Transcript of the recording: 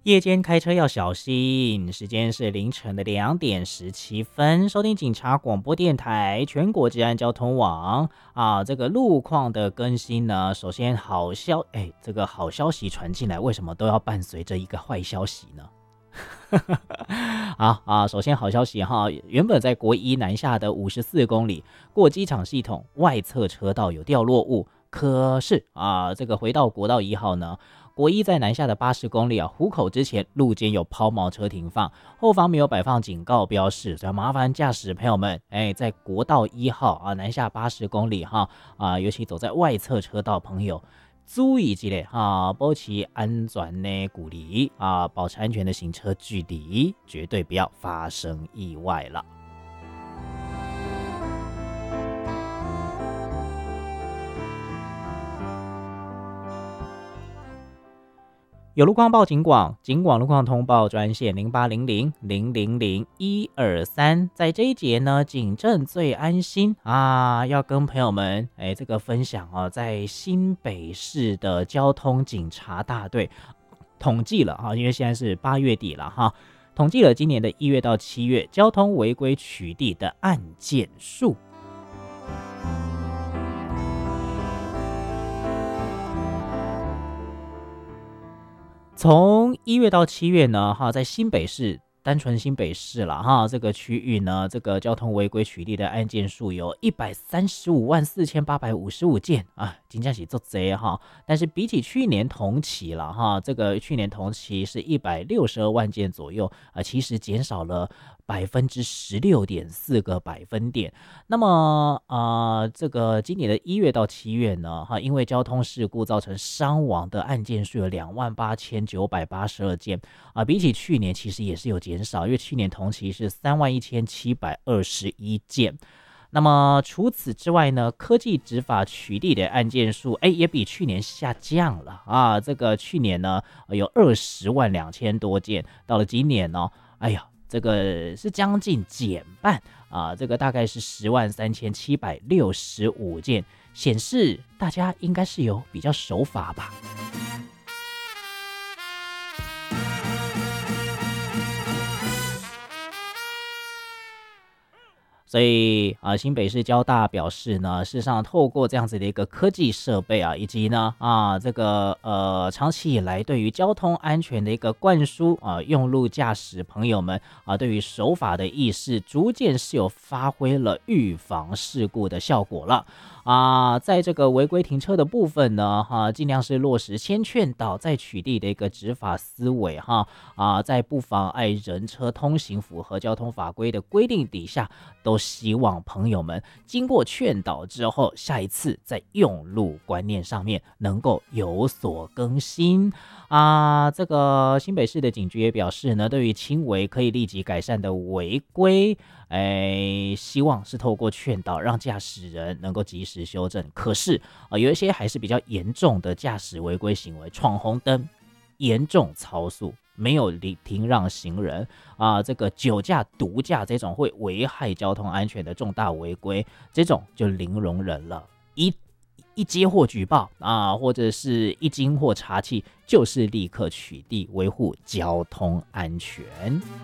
夜间开车要小心，时间是凌晨的2点17分。收听警察广播电台全国治安交通网这个路况的更新呢，首先这个好消息传进来，为什么都要伴随着一个坏消息呢？首先好消息哈，原本在国一南下的54公里过机场系统外侧车道有掉落物，可是这个回到国道1号呢，国一在南下的80公里虎口之前路肩有抛锚车停放，后方没有摆放警告标示，所以麻烦驾驶朋友们在国道1号南下80公里尤其走在外侧车道朋友注意一下保持安全的距离保持安全的行车距离，绝对不要发生意外了。有路况报警广，警广路况通报专线0800000123。在这一节呢，警政最安心要跟朋友们这个分享在新北市的交通警察大队统计了因为现在是8月底了统计了今年的1月到7月交通违规取缔的案件数。从1月到7月呢在新北市，单纯新北市了这个区域呢，这个交通违规取缔的案件数有1354855件真的是很多但是比起去年同期了这个去年同期是162万件左右其实减少了16.4个百分点。那么这个今年的1月到7月呢因为交通事故造成伤亡的案件数有28982件比起去年其实也是有减少，因为去年同期是31721件。那么除此之外呢，科技执法取缔的案件数也比去年下降了这个去年呢有20万2000多件，到了今年呢这个是将近减半这个大概是10万3765件，显示大家应该是有比较守法吧。所以新北市交大表示呢，事实上透过这样子的一个科技设备以及呢这个长期以来对于交通安全的一个灌输用路驾驶朋友们对于守法的意识逐渐是有发挥了预防事故的效果了在这个违规停车的部分呢尽量是落实先劝导再取缔的一个执法思维在不妨碍人车通行符合交通法规的规定底下，都希望朋友们经过劝导之后，下一次在用路观念上面能够有所更新这个新北市的警局也表示呢，对于轻微可以立即改善的违规希望是透过劝导让驾驶人能够及时修正。可是有一些还是比较严重的驾驶违规行为，闯红灯、严重超速、没有停让行人这个酒驾、毒驾这种会危害交通安全的重大违规，这种就零容忍了。一接获举报或者是一经或查缉，就是立刻取缔，维护交通安全。